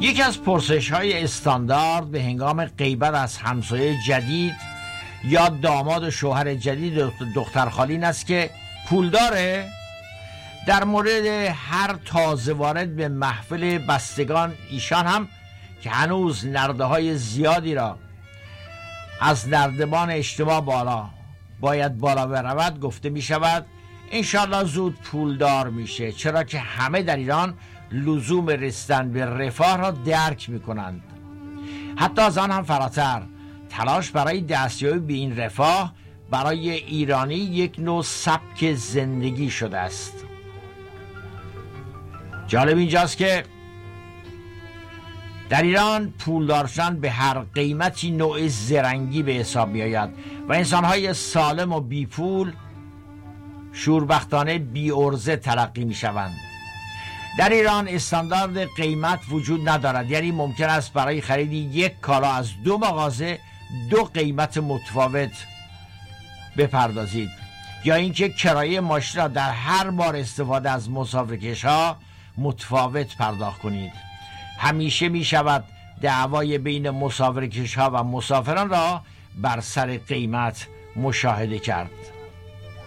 یکی از پرسش‌های استاندارد به هنگام غیبت از همسایه جدید یا داماد و شوهر جدید دخترخالی این است که پول داره؟ در مورد هر تازه وارد به محفل بستگان ایشان هم که هنوز نرده‌های زیادی را از نردبان اجتماع باید بالا برود گفته می شود انشالله زود پولدار میشه، چرا که همه در ایران لزوم رسیدن به رفاه را درک می کنند. حتی از آن هم فراتر، تلاش برای دستیابی به این رفاه برای ایرانی یک نوع سبک زندگی شده است. جالب اینجاست که در ایران پولدار شدن به هر قیمتی نوع زرنگی به حساب می آید و انسانهای سالم و بی پول شوربختانه بی عرضه تلقی می شوند. در ایران استاندارد قیمت وجود ندارد، یعنی ممکن است برای خرید یک کالا از دو مغازه دو قیمت متفاوت بپردازید، یا اینکه کرایه ماشین را در هر بار استفاده از مسافرکش‌ها متفاوت پرداخت کنید. همیشه می شود دعوای بین مسافرکش‌ها و مسافران را بر سر قیمت مشاهده کرد.